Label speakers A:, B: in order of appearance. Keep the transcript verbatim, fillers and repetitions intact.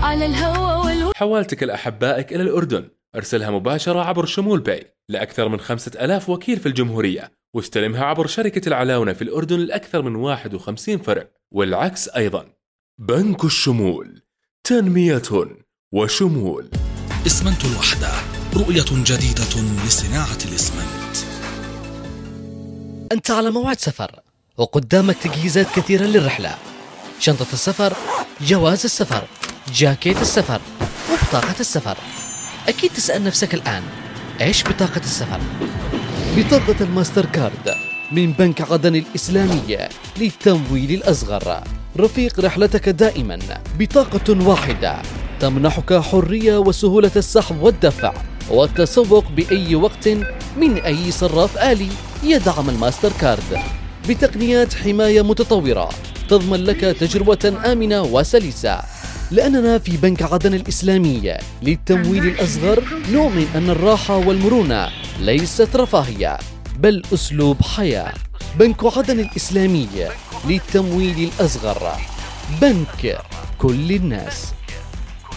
A: على الهوى والو...
B: حوالتك لأحبائك إلى الأردن ارسلها مباشرة عبر شمول باي لأكثر من خمسة ألاف وكيل في الجمهورية، واستلمها عبر شركة العلاونة في الأردن لأكثر من واحد وخمسين فرع، والعكس أيضا. بنك الشمول، تنمية وشمول.
C: إسمنت الوحدة، رؤية جديدة لصناعة الإسمنت.
D: أنت على موعد سفر وقدامك تجهيزات كثيرة للرحلة: شنطة السفر، جواز السفر، جاكيت السفر، وبطاقة السفر. أكيد تسأل نفسك الآن، إيش بطاقة السفر؟ بطاقة الماستر كارد من بنك عدن الإسلامية للتمويل الأصغر، رفيق رحلتك دائما. بطاقة واحدة تمنحك حرية وسهولة السحب والدفع والتسوق بأي وقت من أي صراف آلي يدعم الماستر كارد، بتقنيات حماية متطورة تضمن لك تجربة آمنة وسلسة. لأننا في بنك عدن الإسلامية للتمويل الأصغر نؤمن أن الراحة والمرونة ليست رفاهية بل أسلوب حياة. بنك عدن الإسلامية للتمويل الأصغر، بنك كل الناس.